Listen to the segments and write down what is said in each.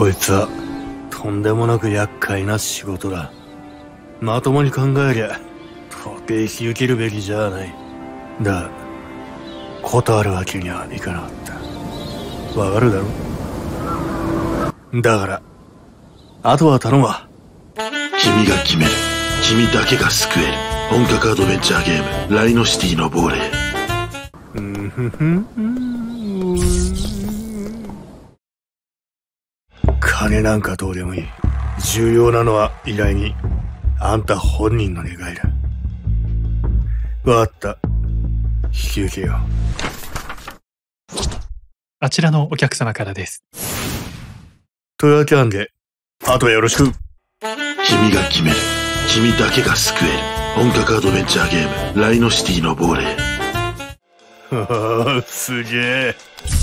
こいつはとんでもなく厄介な仕事だ。まともに考えりゃとて引き受けるべきじゃない。だが断るわけにはいかなかった。わかるだろ。だからあとは頼むわ。 君が決める。君だけが救える。本格アドベンチャーゲームライノシティの亡霊。 金なんかどうでもいい。重要なのは依頼人あんた本人の願いだ。わかった。引き受けよう。 あちらのお客様からです。 というわけなんであとはよろしく。 君が決める。君だけが救える。本格アドベンチャーゲームライノシティの亡霊。 すげえ。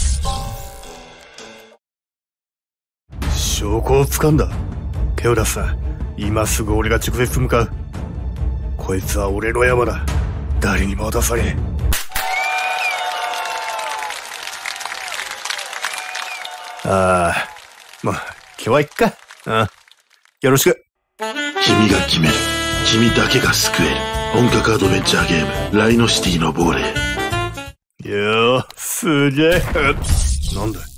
証拠を掴んだ。手を出すな。今すぐ俺が直接向かう。こいつは俺の山だ。誰にも渡さねえ。まあ今日はいっか。よろしく。 君が決める。君だけが救える。本格アドベンチャーゲームライノシティの亡霊。 よー、すげえ。なんだ。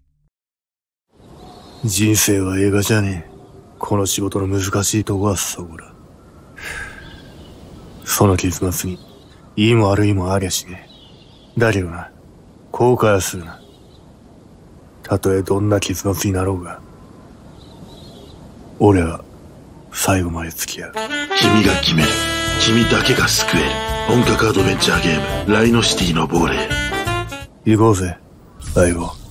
人生は映画じゃねえ。この仕事の難しいとこはそこだ。その結末にいいも悪いもありゃしねえ。だけどな、後悔はするな。たとえどんな結末になろうが俺は最後まで付き合う。 君が決める。君だけが救える。本格アドベンチャーゲームライノシティの亡霊。 行こうぜ、相棒。